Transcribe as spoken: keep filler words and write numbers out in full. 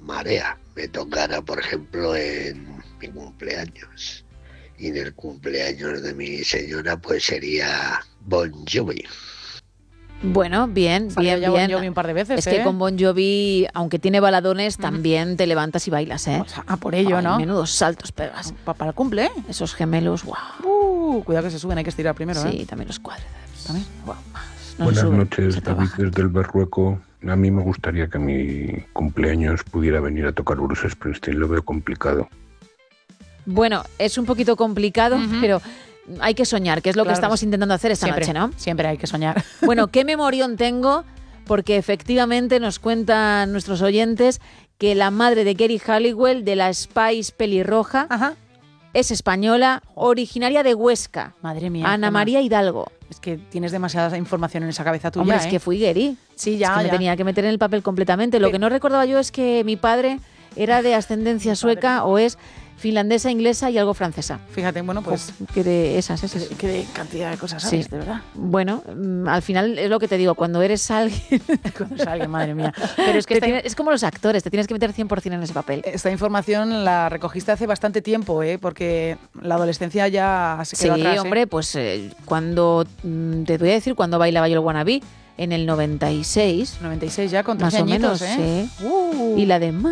marea. Me tocara, por ejemplo, en mi cumpleaños. Y en el cumpleaños de mi señora, pues sería Bon Jovi. Bueno, bien, Salió bien, ya bien. Bon Jovi un par de veces, Es ¿eh? que con Bon Jovi, aunque tiene baladones, también te levantas y bailas, ¿eh? O sea, a por ello, Ay, ¿no? Menudos saltos pegas. Pa- Para el cumple, ¿eh? Esos gemelos, guau. Uh, cuidado que se suben, hay que estirar primero, Sí, ¿eh? también los cuádriceps. También. Guau, más. No se Buenas suben, noches, se David trabajan. desde el Berrueco. A mí me gustaría que a mi cumpleaños pudiera venir a tocar Bruce Springsteen, lo veo complicado. Bueno, es un poquito complicado, Ujú. pero hay que soñar, que es lo Claro que estamos que sí. intentando hacer esta Siempre, noche, ¿no? Siempre hay que soñar. Bueno, qué memorión tengo, porque efectivamente nos cuentan nuestros oyentes que la madre de Geri Halliwell, de la Spice pelirroja, Ajá. es española, originaria de Huesca. Madre mía. Ana Gemma. María Hidalgo. Es que tienes demasiada información en esa cabeza tuya, Hombre, ¿eh? es que fui Geri. Sí, ya, es que me ya. tenía que meter en el papel completamente. Lo Pero- que no recordaba yo es que mi padre era de ascendencia sueca o es finlandesa, inglesa y algo francesa. Fíjate, bueno, pues... Que de esas, esas. Qué, qué de cantidad de cosas Sí. sabes, de verdad. Bueno, mm, al final es lo que te digo, cuando eres alguien... Cuando salga, madre mía. Pero es que te esta, tiene- es como los actores, te tienes que meter cien por ciento en ese papel. esta información la recogiste hace bastante tiempo, ¿eh? Porque la adolescencia ya se Sí, quedó atrás, ¿eh? hombre, pues eh, cuando... mm, te voy a decir cuando bailaba yo el wannabe, en el noventa y seis, noventa y seis ya, con más trece o menos, añitos, ¿eh? sí. Uh. Y la de...